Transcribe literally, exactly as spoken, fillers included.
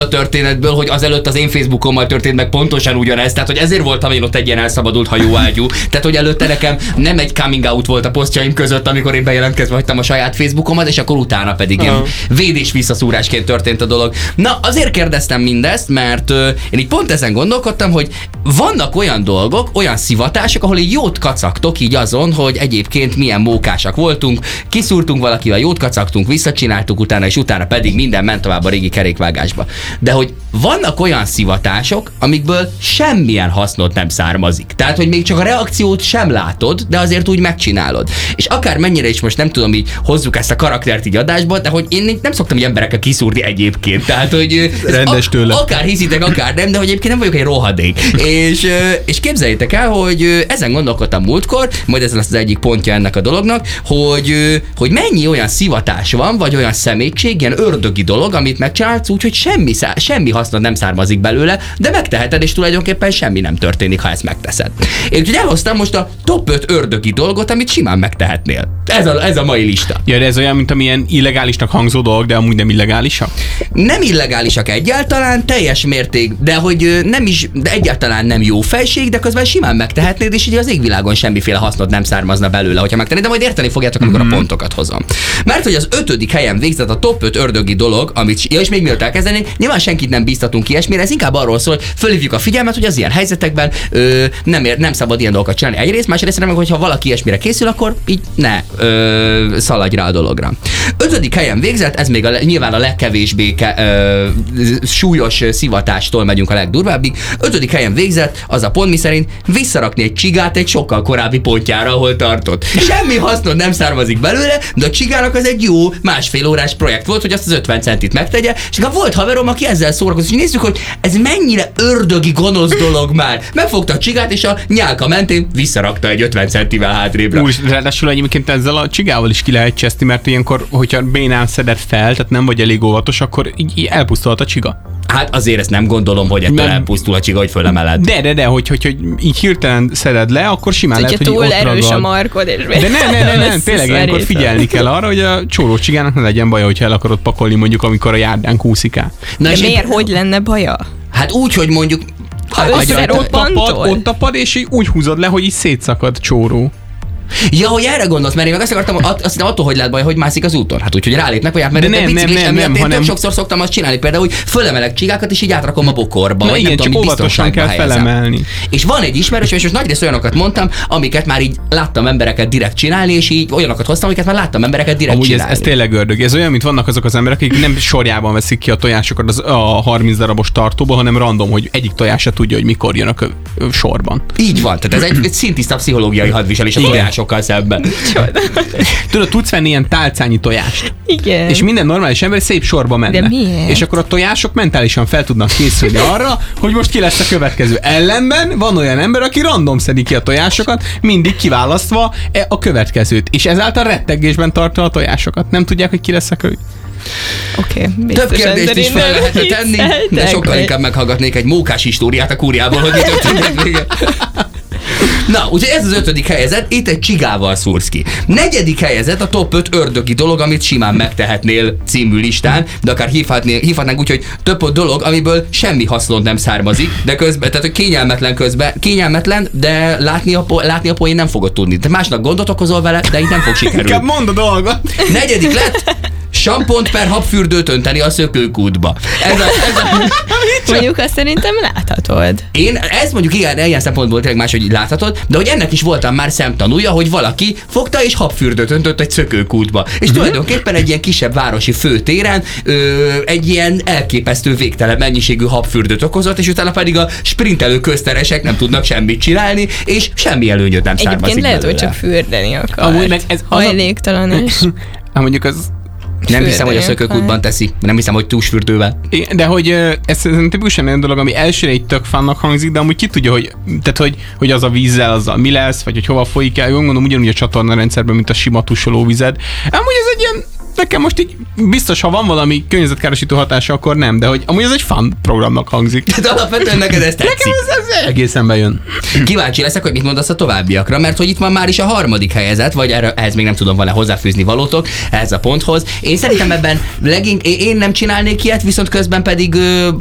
a történetből, hogy azelőtt az én Facebookommal történt meg pontosan ugyanez, tehát hogy ezért voltam én ott egy ilyen elszabadult hajóágyú. Tehát hogy előtte nekem nem egy coming out volt a posztjaim között, amikor én bejelentkezve hagytam a saját Facebookomat, és akkor utána pedig uh-huh. ilyen védés visszaszúrásként történt a dolog. Na, azért kérdeztem mindezt, mert uh, én így pont ezen gondolkodtam, hogy vannak olyan dolgok, olyan szivatások, ahol így jót kacagtok így azon, hogy egyébként milyen mókásak voltunk, kiszúrtunk valakivel, jót kacagtunk, visszacsináltuk utána, és utána pedig minden ment tovább a régi kerékvágásba. De hogy vannak olyan szivatások, amikből semmilyen hasznot nem származik. Tehát, hogy még csak a reakciót sem látod, de azért úgy megcsinálod. És akár mennyire is most nem tudom, így hozzuk ezt a karaktert így adásba, de hogy én nem szoktam így emberekkel kiszúrni egyébként. Tehát, hogy rendes tőle. A, akár hiszitek, akár nem, de hogy egyébként nem vagyok egy rohadék. és, és képzeljétek el, hogy ezen gondolkodtam múltkor, majd ez lesz az egyik pontja ennek a dolognak, hogy, hogy mennyi olyan szivatás van, vagy olyan szemétség, ilyen ördögi dolog, amit megcsinálsz úgy, hogy semmi, semmi hasznod nem származik belőle, de megteheted, és tulajdonképpen semmi nem történik, ha ezt megteszed. Én úgyhogy elhoztam most a top öt ördögi dolgot, amit simán megtehetnél. Ez a, ez a mai lista. Ja, de ez olyan, mint amilyen illegálisnak hangzó dolog, de amúgy nem illegálisak? Nem illegálisak egyáltalán, teljes mérték, de hogy nem is, de egyáltalán nem jó fejség, de közben simán megtehetnéd, és így az égvilágon semmiféle hasznod nem származna belőle, hogyha megtennéd, de majd érteni fogjátok, amikor mm-hmm. a pontokat hozom. Mert hogy az ötödik helyen végzett a top öt ördögi dolog, amit, ja, és még mielőtt elkezdeni, nyilván senkit nem bíztatunk ilyesmire, ez inkább arról szól, hogy fölhívjuk a figyelmet, hogy az ilyen helyzetekben ö, nem, ér, nem szabad ilyen dolgokat csinálni egyrészt, másrészt meg, hogyha valaki ilyesmire készül, akkor így ne ö, szaladj rá a dologra. Ötödik helyen végzett, ez még a, nyilván a legkevésbé ke, ö, súlyos szivatástól megyünk a legdurvábbig. Ötödik helyen végzett az a pont, miszerint visszarakni egy csigát egy sokkal korábbi pontjára, ahol tartott. Semmi hasznod nem származik belőle, de a csigának az egy jó másfél órás projekt volt, hogy azt az ötven centit megtegye, és volt haverom, aki ezzel szórakozott, és nézzük, hogy ez mennyire ördögi gonosz dolog már. Megfogta a csigát, és a nyálka mentén visszarakta egy ötven centivel hátrébre. Úgy, ráadásul egyébként ezzel a csigával is ki lehet cseszni, mert ilyenkor, hogyha bénán szeded fel, tehát nem vagy elég óvatos, akkor így, így elpusztulhat a csiga. Hát azért ezt nem gondolom, hogy ettől nem. elpusztul a csiga, hogy fölemeled. De, de, de, hogy, hogy, hogy így hirtelen szeded le, akkor simán lehet, hogy túl ott erős ragad. A markod, és de ne, ne, ne, ne, tényleg ilyenkor figyelni kell arra, hogy a csóró csigának ne legyen baja, hogyha el akarod pakolni mondjuk, amikor a járdán kúszik el. Na de miért, hogy lenne baja? Hát úgy, hogy mondjuk ha ott, ott, tapad, ott tapad, és így úgy húzod le, hogy így szétszakad csóró. Ja, hogy erre gondolsz, mert én meg azt akartam, att, azt attól, hogy lehet baj, hogy mászik az úton. Hát úgy, hogy rálépnek, vagy átmennek, de nem, nem, nem, nem, én hanem... sokszor szoktam azt csinálni, például, hogy fölemelek csigákat, és így átrakom a bokorba. Na vagy igen, nem csak tudom, óvatosan kell helyezem. felemelni. És van egy ismerős, és most nagyrészt olyanokat mondtam, amiket már így láttam embereket direkt csinálni, és így olyanokat hoztam, amiket már láttam embereket direkt amúgy csinálni. Ez, ez tényleg ördög. Ez olyan, mint vannak azok az emberek, akik nem sorjában veszik ki a tojásokat az, a harminc darabos tartóba, hanem random, hogy egyik tojás se tudja, hogy mikor jön a kö, sorban. Így van, tehát ez egy, egy szintiszta pszichológiai hadviselés a tojásokkal szemben. Tudod, tudsz venni ilyen tálcányi tojást. Igen. És minden normális ember szép sorba menne. De miért? És akkor a tojások mentálisan fel tudnak készülni arra, hogy most ki lesz a következő. Ellenben van olyan ember, aki random szedi ki a tojásokat, mindig kiválasztva a következőt. És ezáltal rettegésben tartja a tojásokat. Nem tudják, hogy ki lesz a következő. Okay, több kérdést is fel lehetne tenni, de sokkal inkább meghallgatnék egy mókás históriát a kúriából, hogy mi történik vége. Na, úgyhogy ez az ötödik helyezett, itt egy csigával szúrsz ki. Negyedik helyezett a top öt ördögi dolog, amit simán megtehetnél című listán, de akár hívhatnánk úgy, hogy top öt dolog, amiből semmi hasznod nem származik, de közben, tehát hogy kényelmetlen közben, kényelmetlen, de látni a, po, látni a poén nem fogod tudni. Te másnak gondot okozol vele, de itt nem fog sikerülni. Inkább mondd a dolgot. Negyedik lett, sampont per habfürdőt önteni a szökőkútba. Ez a, ez a... Mondjuk azt szerintem láthatod. Én ezt mondjuk igen, ilyen szempontból tényleg máshogy láthatod, de hogy ennek is voltam már szemtanúja, hogy valaki fogta és habfürdőt öntött egy szökőkútba. És uh-huh. tulajdonképpen egy ilyen kisebb városi főtéren ö, egy ilyen elképesztő végtelen mennyiségű habfürdőt okozott, és utána pedig a sprintelő közteresek nem tudnak semmit csinálni, és semmi előnyöt nem származik Egyébként lehet, belőle. hogy csak fürdeni akart. Amúgy meg ez hajléktalan is. Hát mondjuk az... Nem hiszem, hogy a szökőkútban teszi. Nem hiszem, hogy túlsfürdővel. De hogy ez tipikusan olyan dolog, ami elsőre egy tök fannak hangzik, de amúgy ki tudja, hogy, tehát, hogy, hogy az a vízzel, azzal mi lesz, vagy hogy hova folyik el. Jól gondolom, ugyanúgy a csatornarendszerben, mint a sima tusoló vized. Amúgy ez egy ilyen nekem most így biztos, ha van valami környezetkárosító hatása, akkor nem, de hogy amúgy ez egy fun programnak hangzik. De alapvetően neked ez tetszik. Nekem ez, ez egészen bejön. Kíváncsi leszek, hogy mit mondasz a továbbiakra, mert hogy itt van már is a harmadik helyezett, vagy erre, ehhez még nem tudom, van-e hozzáfűzni valótok, ehhez a ponthoz. Én szerintem ebben legink, én nem csinálnék ilyet, viszont közben pedig ö,